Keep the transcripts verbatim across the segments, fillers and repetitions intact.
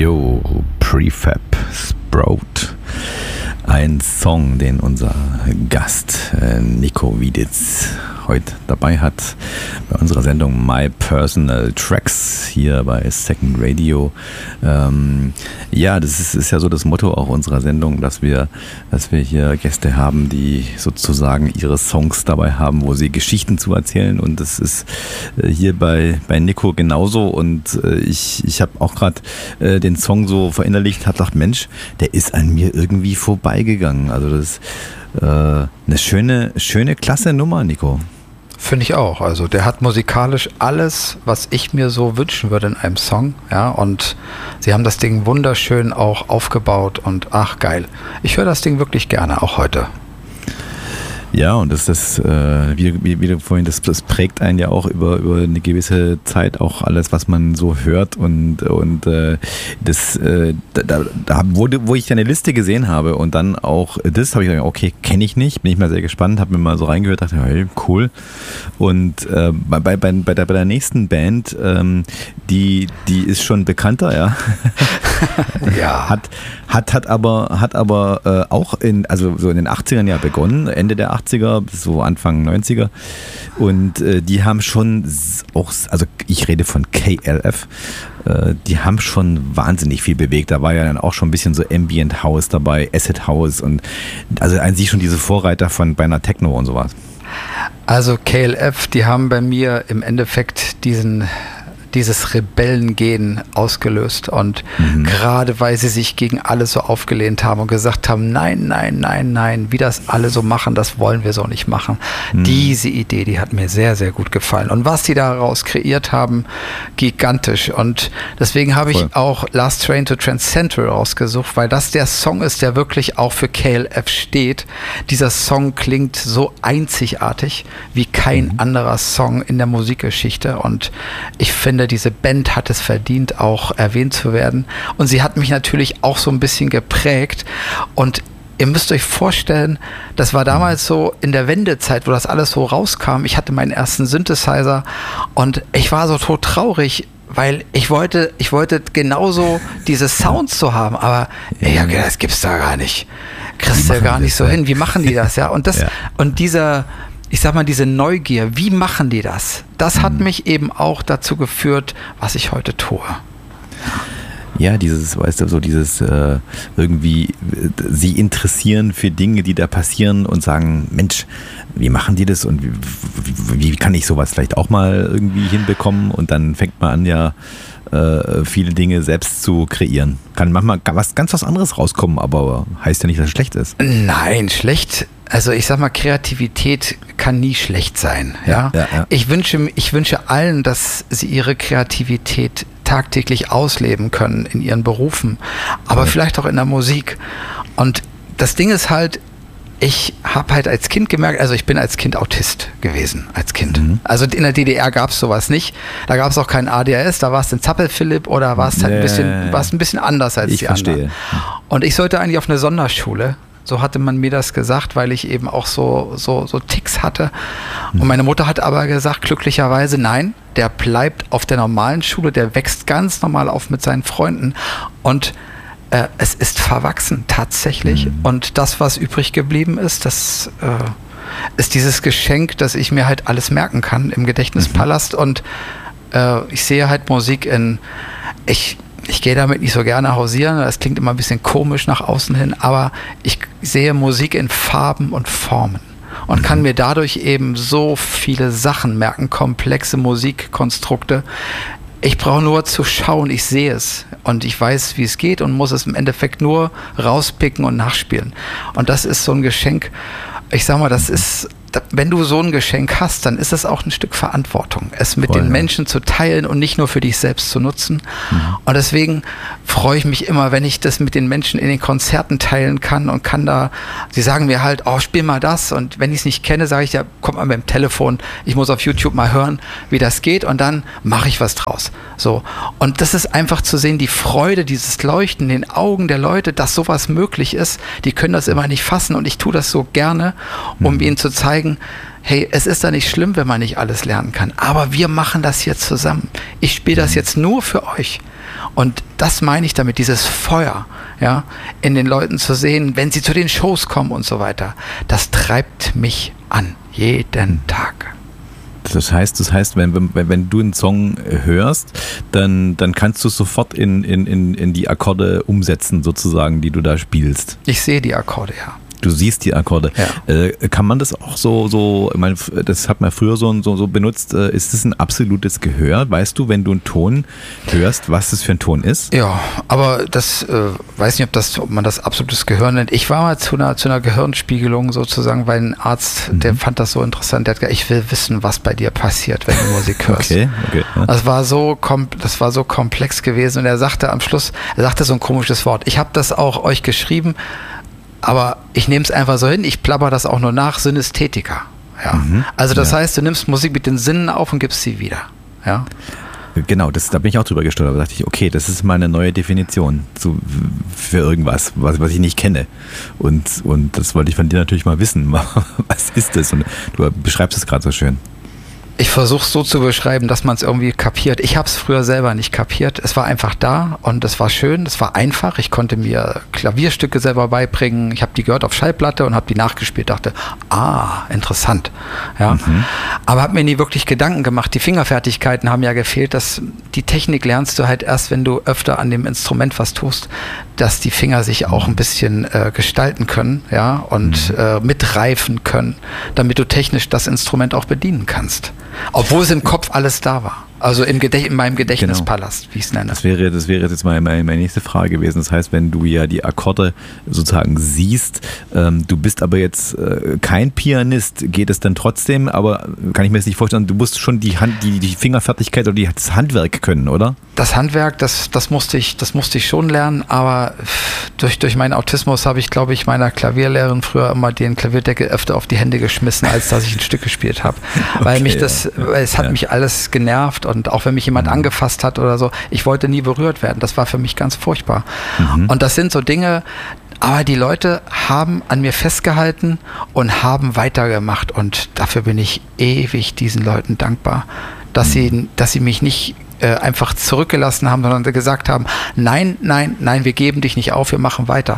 Jo, Prefab Sprout. Ein Song, den unser Gast äh, Nico Wieditz heute dabei hat bei unserer Sendung My Personal Tracks hier bei Second Radio. Ähm, ja, das ist, ist ja so das Motto auch unserer Sendung, dass wir, dass wir hier Gäste haben, die sozusagen ihre Songs dabei haben, wo sie Geschichten zu erzählen, und das ist äh, hier bei, bei Nico genauso, und äh, ich, ich habe auch gerade äh, den Song so verinnerlicht, habe gedacht, Mensch, der ist an mir irgendwie vorbeigegangen. Also das ist äh, eine schöne, schöne, klasse Nummer, Nico. Finde ich auch. Also der hat musikalisch alles, was ich mir so wünschen würde in einem Song. Ja, und sie haben das Ding wunderschön auch aufgebaut und ach geil. Ich höre das Ding wirklich gerne, auch heute. Ja, und das ist, äh, wie, wie, wie du vorhin, das, das prägt einen ja auch über, über eine gewisse Zeit auch alles, was man so hört, und, und äh, das, äh, da, da, wo, wo ich eine Liste gesehen habe und dann auch das, habe ich gesagt, okay, kenne ich nicht, bin ich mal sehr gespannt, habe mir mal so reingehört, dachte, hey, cool. Und äh, bei, bei, bei, der, bei der nächsten Band, ähm, die, die ist schon bekannter, ja. Ja. Hat, hat, hat aber, hat aber äh, auch in, also so in den achtzigern ja begonnen, Ende der achtziger bis so Anfang neunziger, und äh, die haben schon auch, also ich rede von K L F, äh, die haben schon wahnsinnig viel bewegt. Da war ja dann auch schon ein bisschen so Ambient House dabei, Acid House, und also an sich schon diese Vorreiter von beinahe Techno und sowas. Also K L F, die haben bei mir im Endeffekt diesen dieses Rebellengehen ausgelöst, und mhm. gerade weil sie sich gegen alles so aufgelehnt haben und gesagt haben, nein, nein, nein, nein, wie das alle so machen, das wollen wir so nicht machen. Mhm. Diese Idee, die hat mir sehr, sehr gut gefallen, und was die daraus kreiert haben, gigantisch, und deswegen habe ich auch Last Train to Trans Central rausgesucht, weil das der Song ist, der wirklich auch für K L F steht. Dieser Song klingt so einzigartig wie kein mhm. anderer Song in der Musikgeschichte, und ich finde, diese Band hat es verdient, auch erwähnt zu werden. Und sie hat mich natürlich auch so ein bisschen geprägt. Und ihr müsst euch vorstellen, das war damals so in der Wendezeit, wo das alles so rauskam. Ich hatte meinen ersten Synthesizer und ich war so tot traurig, weil ich wollte, ich wollte genauso diese Sounds so haben. Aber ey, okay, das gibt's da gar nicht. Kriegst du ja gar nicht so hin. Wie machen die das? Ja, und das, ja. und dieser, ich sag mal, diese Neugier, wie machen die das? Das hat mich eben auch dazu geführt, was ich heute tue. Ja, dieses, weißt du, so dieses äh, irgendwie, äh, sie interessieren für Dinge, die da passieren, und sagen, Mensch, wie machen die das, und wie, wie, wie kann ich sowas vielleicht auch mal irgendwie hinbekommen? Und dann fängt man an, ja, äh, viele Dinge selbst zu kreieren. Kann manchmal was, ganz was anderes rauskommen, aber heißt ja nicht, dass es schlecht ist. Nein, schlecht. Also ich sag mal, Kreativität kann nie schlecht sein. Ja? Ja, ja, ja. Ich wünsche, ich wünsche allen, dass sie ihre Kreativität tagtäglich ausleben können in ihren Berufen, aber ja. vielleicht auch in der Musik. Und das Ding ist halt, ich habe halt als Kind gemerkt, also ich bin als Kind Autist gewesen, als Kind. Mhm. Also in der D D R gab es sowas nicht. Da gab es auch keinen A D H S, da war es den Zappel-Philipp oder war es halt ein bisschen, war es ein bisschen anders als ich die verstehe. anderen. Und ich sollte eigentlich auf eine Sonderschule. So hatte man mir das gesagt, weil ich eben auch so, so, so Ticks hatte. Und meine Mutter hat aber gesagt, glücklicherweise, nein, der bleibt auf der normalen Schule, der wächst ganz normal auf mit seinen Freunden. Und äh, es ist verwachsen, tatsächlich. Mhm. Und das, was übrig geblieben ist, das äh, ist dieses Geschenk, dass ich mir halt alles merken kann im Gedächtnispalast. Mhm. Und äh, ich sehe halt Musik in... ich Ich gehe damit nicht so gerne hausieren, das klingt immer ein bisschen komisch nach außen hin, aber ich sehe Musik in Farben und Formen und kann mir dadurch eben so viele Sachen merken, komplexe Musikkonstrukte. Ich brauche nur zu schauen, ich sehe es und ich weiß, wie es geht, und muss es im Endeffekt nur rauspicken und nachspielen. Und das ist so ein Geschenk, ich sag mal, das ist... wenn du so ein Geschenk hast, dann ist es auch ein Stück Verantwortung, es mit Voll, den ja. Menschen zu teilen und nicht nur für dich selbst zu nutzen. Mhm. Und deswegen freue ich mich immer, wenn ich das mit den Menschen in den Konzerten teilen kann und kann da, sie sagen mir halt, oh, spiel mal das, und wenn ich es nicht kenne, sage ich, ja, kommt mal mit dem Telefon, ich muss auf YouTube mal hören, wie das geht, und dann mache ich was draus. So. Und das ist einfach zu sehen, die Freude, dieses Leuchten in den Augen der Leute, dass sowas möglich ist, die können das immer nicht fassen, und ich tue das so gerne, um mhm. ihnen zu zeigen, hey, es ist da nicht schlimm, wenn man nicht alles lernen kann, aber wir machen das hier zusammen. Ich spiele das jetzt nur für euch. Und das meine ich damit, dieses Feuer, ja, in den Leuten zu sehen, wenn sie zu den Shows kommen und so weiter. Das treibt mich an, jeden Tag. Das heißt, das heißt, wenn, wenn, wenn du einen Song hörst, dann, dann kannst du es sofort in, in, in, in die Akkorde umsetzen, sozusagen, die du da spielst. Ich sehe die Akkorde, ja. Du siehst die Akkorde. Ja. Äh, kann man das auch so, so ich meine, das hat man früher so, so, so benutzt, äh, ist das ein absolutes Gehör? Weißt du, wenn du einen Ton hörst, was das für ein Ton ist? Ja, aber das, äh, weiß nicht, ob, das, ob man das absolutes Gehör nennt. Ich war mal zu einer, zu einer Gehirnspiegelung sozusagen, weil ein Arzt, mhm. der fand das so interessant, der hat gesagt, ich will wissen, was bei dir passiert, wenn du Musik hörst. Okay, okay. Ja. Das war so, das war so komplex gewesen und er sagte am Schluss, er sagte so ein komisches Wort, ich habe das auch euch geschrieben, aber ich nehme es einfach so hin, ich plapper das auch nur nach, Synästhetiker. Ja. Mhm, also das ja. heißt, du nimmst Musik mit den Sinnen auf und gibst sie wieder. Ja. Genau, das, da bin ich auch drüber gestolpert. Da dachte ich, okay, das ist mal eine neue Definition zu, für irgendwas, was, was ich nicht kenne. Und, und das wollte ich von dir natürlich mal wissen. Was ist das? Und du beschreibst es gerade so schön. Ich versuche es so zu beschreiben, dass man es irgendwie kapiert. Ich habe es früher selber nicht kapiert. Es war einfach da und es war schön, es war einfach. Ich konnte mir Klavierstücke selber beibringen. Ich habe die gehört auf Schallplatte und habe die nachgespielt. Dachte, ah, interessant. Ja. Mhm. Aber habe mir nie wirklich Gedanken gemacht. Die Fingerfertigkeiten haben ja gefehlt. Dass die Technik lernst du halt erst, wenn du öfter an dem Instrument was tust, dass die Finger sich auch ein bisschen äh, gestalten können, ja, und mhm. äh, mitreifen können, damit du technisch das Instrument auch bedienen kannst. Obwohl es im Kopf alles da war. Also im Gedächt- in meinem Gedächtnispalast, genau. Wie ich es nenne. Das wäre, das wäre jetzt mal meine, meine nächste Frage gewesen. Das heißt, wenn du ja die Akkorde sozusagen siehst, ähm, du bist aber jetzt äh, kein Pianist, geht es dann trotzdem? Aber kann ich mir das nicht vorstellen, du musst schon die, Hand, die, die Fingerfertigkeit oder die, das Handwerk können, oder? Das Handwerk, das, das, musste ich, das musste ich schon lernen, aber durch, durch meinen Autismus habe ich, glaube ich, meiner Klavierlehrerin früher immer den Klavierdeckel öfter auf die Hände geschmissen, als dass ich ein Stück gespielt habe. Okay, weil mich das, ja. weil es hat ja. mich alles genervt und auch wenn mich jemand mhm. angefasst hat oder so, ich wollte nie berührt werden. Das war für mich ganz furchtbar. Mhm. Und das sind so Dinge, aber die Leute haben an mir festgehalten und haben weitergemacht und dafür bin ich ewig diesen Leuten dankbar, dass mhm. sie, dass sie mich nicht einfach zurückgelassen haben, sondern gesagt haben, nein, nein, nein, wir geben dich nicht auf, wir machen weiter.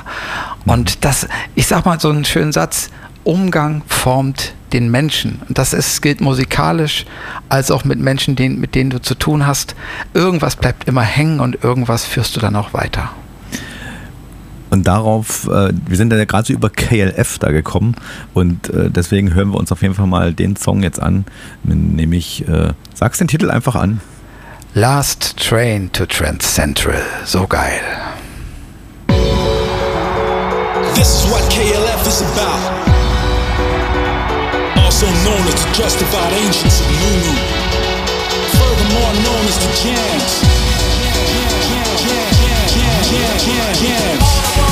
Und das, ich sag mal so einen schönen Satz, Umgang formt den Menschen. Und das ist, gilt musikalisch, als auch mit Menschen, den, mit denen du zu tun hast. Irgendwas bleibt immer hängen und irgendwas führst du dann auch weiter. Und darauf, äh, wir sind ja gerade so über K L F da gekommen und äh, deswegen hören wir uns auf jeden Fall mal den Song jetzt an, nämlich, äh, sag's den Titel einfach an. Last Train to Trent Central. So geil. This is what K L F is about. Also known as the justified ancients of Lulu. Furthermore known as the